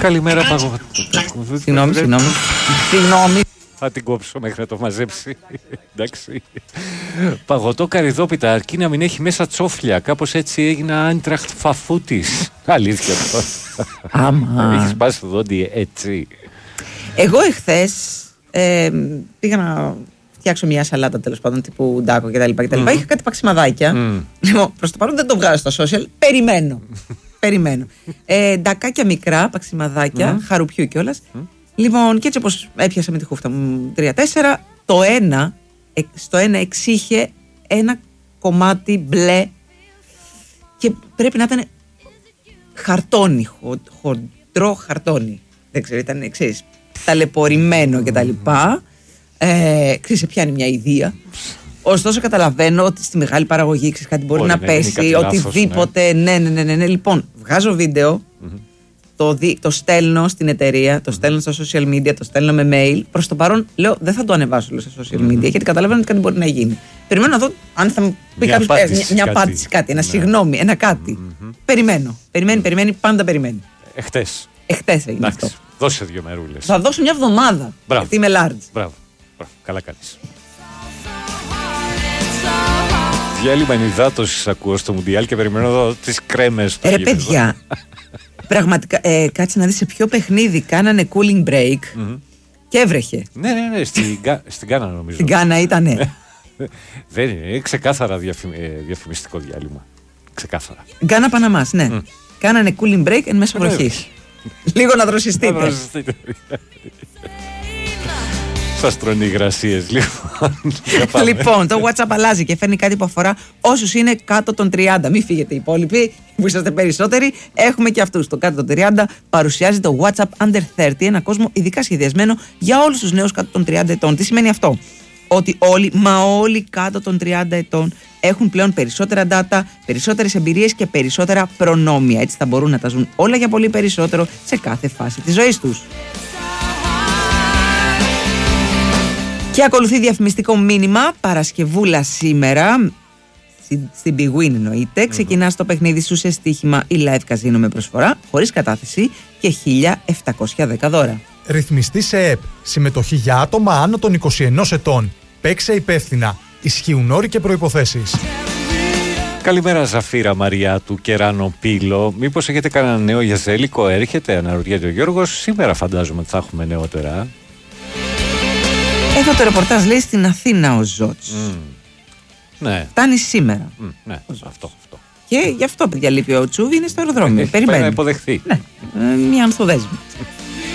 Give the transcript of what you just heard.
Καλημέρα, Παγωτό. Συγγνώμη. Θα την κόψω μέχρι να το μαζέψει. Εντάξει. Παγωτό καρυδόπιτα, αρκεί να μην έχει μέσα τσόφλια. Κάπως έτσι έγινα Άιντραχτ Φαφούτης. Αλήθεια αυτό. Άμα. Έχεις πάσει το δόντι έτσι. Εγώ εχθές πήγα να φτιάξω μια σαλάτα, τέλος πάντων, τύπου ντάκο κτλ. Είχα κάτι παξιμαδάκια. Λοιπόν, προς το παρόν δεν το βγάζω στα social. Περιμένω. Ντακάκια μικρά, παξιμαδάκια, χαρουπιού κιόλας. Λοιπόν, και έτσι όπως έπιασα με τη χούφτα μου 3-4, στο ένα εξήχε ένα κομμάτι μπλε και πρέπει να ήταν χαρτόνι, χοντρό χαρτόνι. Δεν ξέρω, ήταν εξής, ταλαιπωρημένο κτλ. Ξέρεις, σε πιάνει μια ιδέα. Ωστόσο καταλαβαίνω ότι στη μεγάλη παραγωγή κάτι μπορεί να πέσει, οτιδήποτε. Ναι. Λοιπόν, βγάζω βίντεο, το στέλνω στην εταιρεία, το στέλνω στα social media, το στέλνω με mail. Προς το παρόν λέω δεν θα το ανεβάσω στα social media, γιατί καταλαβαίνω ότι κάτι μπορεί να γίνει. Περιμένω να δω αν θα μου πει κάποιος μια απάντηση, κάτι, ένα συγγνώμη, ένα κάτι. Περιμένει, πάντα περιμένει. Εχθές έγινε αυτό. Δώσε 2 μερούλες. Θα δώσω μια εβδομάδα. Γιατί είμαι large. Μπράβο. Καλά κάνεις. Διάλειμμα ενυδάτωσης ακούω στο Μουντιάλ και περιμένω εδώ τις κρέμες του. Ρε παιδιά, πραγματικά, κάτσε να δεις σε ποιο παιχνίδι κάνανε cooling break και έβρεχε. Ναι, στην Γκάνα νομίζω. Στην Γκάνα ήτανε. Δεν είναι, ξεκάθαρα διαφημιστικό διάλειμμα. Ξεκάθαρα. Γκάνα Παναμάς, ναι. Κάνανε cooling break εν μέσω βροχής. Λίγο να δροσιστείτε. Σας τρώνε οι υγρασίες Λοιπόν, το WhatsApp αλλάζει και φέρνει κάτι που αφορά όσους είναι κάτω των 30. Μην φύγετε οι υπόλοιποι που είσαστε περισσότεροι. Έχουμε και αυτούς. Το κάτω των 30 παρουσιάζει το WhatsApp Under 30, ένα κόσμο ειδικά σχεδιασμένο για όλους τους νέους κάτω των 30 ετών. Τι σημαίνει αυτό? Ότι όλοι κάτω των 30 ετών έχουν πλέον περισσότερα data, περισσότερες εμπειρίες και περισσότερα προνόμια. Έτσι θα μπορούν να τα ζουν όλα για πολύ περισσότερο σε κάθε φάση της ζωής τους. Και ακολουθεί διαφημιστικό μήνυμα. Παρασκευούλα σήμερα, στην Big Win εννοείται. Ξεκινά το παιχνίδι σου σε στοίχημα ή live καζίνο με προσφορά, χωρίς κατάθεση και 1.710 δώρα. Ρυθμιστή σε ΕΠ. Συμμετοχή για άτομα άνω των 21 ετών. Παίξε υπεύθυνα. Ισχύουν όροι και προϋποθέσεις. Καλημέρα Ζαφίρα Μαριά του Κεράνο Πύλο. Μήπως έχετε κανένα νέο για Ζέλικο? Έρχεται, αναρωτιέται ο Γιώργος. Σήμερα φαντάζομαι ότι θα έχουμε νεότερα. Εδώ το ρεπορτάζ λέει στην Αθήνα ο Ζότς. Ναι. Φτάνει σήμερα. Ναι, αυτό. Και γι' αυτό, παιδιά, λείπει ο Τσούβι, είναι στο αεροδρόμιο. Περιμένει. Πρέπει να υποδεχθεί. Ναι, μια ανθοδέσμη.